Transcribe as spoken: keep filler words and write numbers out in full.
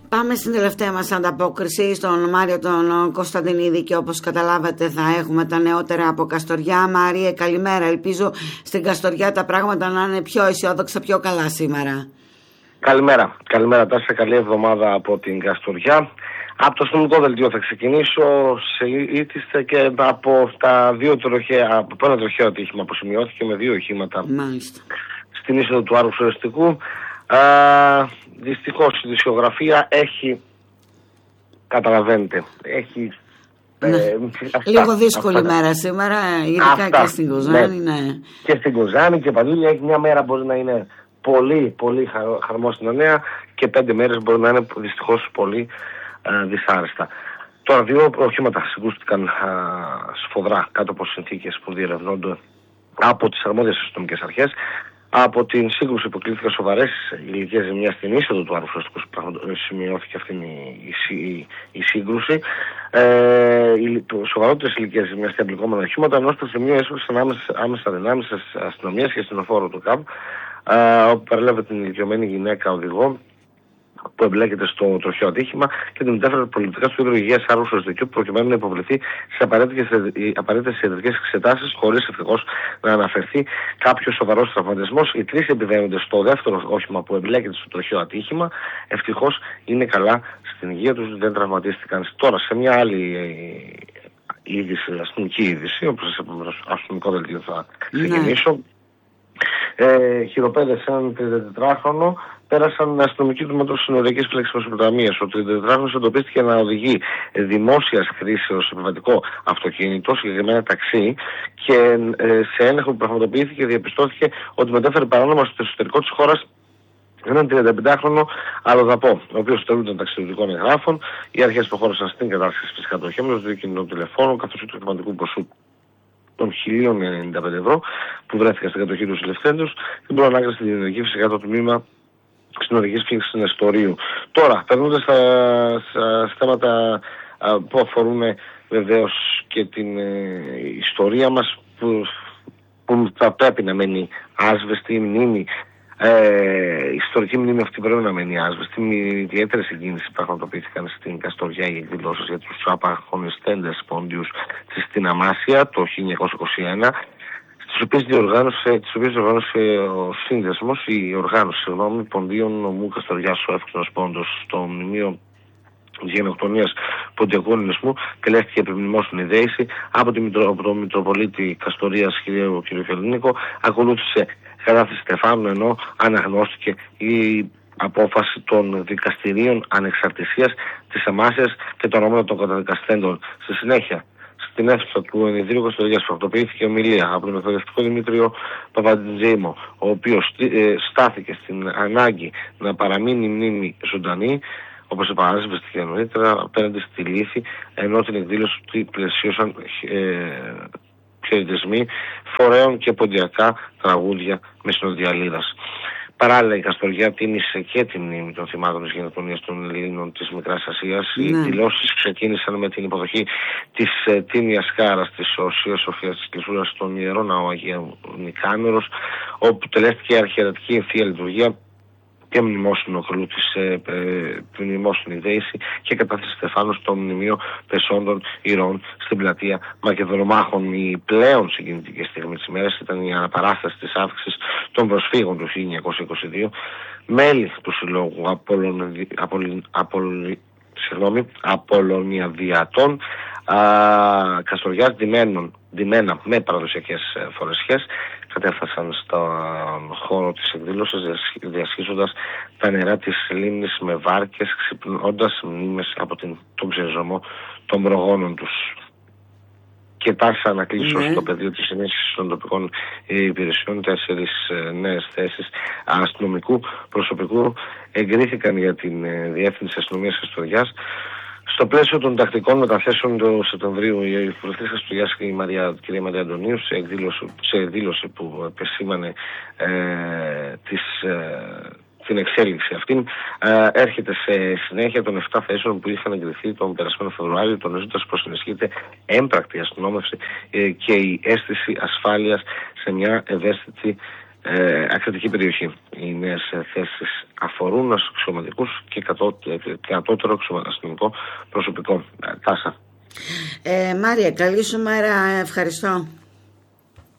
Πάμε στην τελευταία μας ανταπόκριση στον Μάριο τον Κωνσταντινίδη και όπως καταλάβατε θα έχουμε τα νεότερα από Καστοριά. Μάριε, καλημέρα. Ελπίζω στην Καστοριά τα πράγματα να είναι πιο αισιόδοξα, πιο καλά σήμερα. Καλημέρα. Καλημέρα, Τάσσα. Καλή εβδομάδα από την Καστοριά. Από το αστυνομικό δελτίο θα ξεκινήσω. Σε ήτιστε και από τα δύο τροχαία, από ένα τροχαίο ατύχημα που σημειώθηκε με δύο οχήματα. Μάλιστα. Στην είσοδο του Άρου Σωρεστικού. Δυστυχώς η δισιογραφία έχει, καταλαβαίνετε, έχει ναι. ε, αυτά, λίγο δύσκολη αυτά, μέρα σήμερα, ειδικά αυτά, και στην Κοζάνη. Ναι. Ναι. Και στην Κοζάνη και παντού. Έχει μια μέρα μπορεί να είναι πολύ πολύ χαρμόσυνα νέα και πέντε μέρες μπορεί να είναι δυστυχώς πολύ α, δυσάρεστα. Τώρα δύο οχήματα συγκρούστηκαν α, σφοδρά κάτω από συνθήκες που διερευνώνται από τις αρμόδιες αστυνομικές αρχές. Από την σύγκρουση που κλήθηκαν σοβαρές ηλικίες ζημιάς στην είσοδο του Άρου Σωρεστικού, σημειώθηκε αυτή η, η, η σύγκρουση. Ε, Σοβαρότερες ηλικίες ζημιάς στα εμπλεκόμενα οχήματα, ενώ στο σημείο έσπρωξαν άμεσα, άμεσα δυνάμεις αστυνομίας και αστυνοφόρο του ΚΑΜ, όπου παρέλαβε την ηλικιωμένη γυναίκα οδηγό που εμπλέκεται στο τροχαίο ατύχημα και την μετέφερε πολιτικά στο Ίδρυο Υγείας Άρου Σωρεστικού προκειμένου να υποβληθεί σε απαραίτητες ιατρικές εξετάσεις, χωρίς ευτυχώς να αναφερθεί κάποιο σοβαρός τραυματισμός. Οι τρεις επιβαίνοντες στο δεύτερο όχημα που εμπλέκεται στο τροχαίο ατύχημα ευτυχώς είναι καλά στην υγεία τους, δεν τραυματίστηκαν. Τώρα σε μια άλλη είδηση, αστυνομική είδηση, όπως από το αστυνομικό δελτίο θα ξεκινήσω. Ε, χειροπέδες έναν τριαντατετράχρονο πέρασαν αστυνομικοί του Μετροσυνοριακής Φυλακής Μεσοποταμίας. Ο τριαντατετράχρονος εντοπίστηκε να οδηγεί δημόσιας χρήσεως επιβατικό αυτοκίνητο, συγκεκριμένα ταξί, και ε, σε έλεγχο που πραγματοποιήθηκε διαπιστώθηκε ότι μετέφερε παράνομα στο εσωτερικό της χώρας έναν τριανταπεντάχρονο αλλοδαπό, ο οποίος τελούνταν ταξιδιωτικών εγγράφων. Οι αρχές προχώρησαν στην κατάσχεση φυσικά του οχήματος, δύο κινητών τηλεφώνων, καθώς και του χρηματικού ποσού των χίλια ενενήντα πέντε ευρώ που βρέθηκαν στην κατοχή του συλληφθέντος, την προανάγκαση στην Ειρηνική, φυσικά το τμήμα συνοδικής φύλαξης συνεστορίου. Τώρα, περνώντας στα, στα θέματα α, που αφορούν βεβαίως και την ε, ιστορία μας, που, που θα πρέπει να μένει άσβεστη, η μνήμη, ε, η ιστορική μνήμη αυτή πρέπει να μένει άσβεστη, με ιδιαίτερες συγκίνησεις που πραγματοποιήθηκαν στην Καστοριά οι εκδηλώσεις για τους απαγωνιστέντες πόντιους στην Αμάσια το χίλια εννιακόσια είκοσι ένα, τις οποίες διοργάνωσε, τις οποίες διοργάνωσε ο σύνδεσμος, η οργάνωση, συγγνώμη, ποντίων νομού Καστοριάς, ο εύκολος πόντος, στο μνημείο γενοκτονίας ποντιακού ελληνισμού, τελέστηκε επιμνημόσυνη δέηση από, τη, από τον Μητροπολίτη Καστορίας κ. Χελνίκο. Ακολούθησε κατάθεση Στεφάνου, ενώ αναγνώστηκε η απόφαση των δικαστηρίων ανεξαρτησίας της Αμάσιας και των ονόματων των καταδικαστέντων. Στη συνέχεια, στην αίθουσα του Ενιδρίου Καστοριάς πραγματοποιήθηκε ομιλία από τον εκπαιδευτικό Δημήτριο Παπαντζήμο, ο οποίος ε, στάθηκε στην ανάγκη να παραμείνει η μνήμη ζωντανή, όπως επαναλάβαμε και νωρίτερα, απέναντι στη λύθη, ενώ την εκδήλωση του πλαισίωσαν ε, χαιρετισμοί φορέων και ποντιακά τραγούδια με συνοδιαλίδας. Παράλληλα, η Καστοριά τίμησε και τη μνήμη των θυμάτων της γενοκτονίας των Ελλήνων της Μικράς Ασίας. Ναι. Οι δηλώσεις ξεκίνησαν με την υποδοχή της ε, τίμιας χάρας της Οσίας Σοφίας της Κλεισούρας στον Ιερό Ναό Αγίου Νικάνωρος, όπου τελέστηκε αρχιερατική θεία λειτουργία και μνημόσυνο κρούτης, ε, ε, μνημόσυνη δέηση και κατάθεση Στεφάνου στο μνημείο πεσόντων ηρώων στην πλατεία Μακεδονομάχων. Η πλέον συγκινητική στιγμή της ημέρας ήταν η αναπαράσταση της αύξησης των προσφύγων του χίλια εννιακόσια είκοσι δύο. Μέλη του Συλλόγου Απολων, Απολ, Απολ, συγγνώμη, Απολωνιαδιατών Καστοριάς, ντυμένα με παραδοσιακές φορεσιές, κατέφθασαν στον χώρο της εκδήλωσης διασχίζοντας τα νερά της λίμνης με βάρκες, ξυπνώντας μνήμες από την, τον ξεζωμό των προγόνων τους. Και τάσα να κλείσω ναι. στο πεδίο της ενίσχυσης των τοπικών υπηρεσιών. Τέσσερις νέες θέσεις αστυνομικού προσωπικού εγκρίθηκαν για την Διεύθυνση Αστυνομίας Καστοριάς. Στο πλαίσιο των τακτικών μεταθέσεων του Σεπτεμβρίου, η βουλευτής Καστοριάς και η Μαρία, κυρία Μαρία Αντωνίου, σε εκδήλωση, σε εκδήλωση που επεσήμανε ε, της, ε, την εξέλιξη αυτήν, ε, έρχεται σε συνέχεια των επτά θέσεων που είχαν εγκριθεί τον περασμένο Φεβρουάριο, τονίζοντας πως ενισχύεται έμπρακτη αστυνόμευση ε, και η αίσθηση ασφάλειας σε μια ευαίσθητη ε, αξιωτική περιοχή. Οι νέες θέσεις αφορούν αξιωματικούς και κατώτερο αστυνομικό προσωπικό. Τάσα. Ε, Μάρια, καλή σου μέρα. Ευχαριστώ.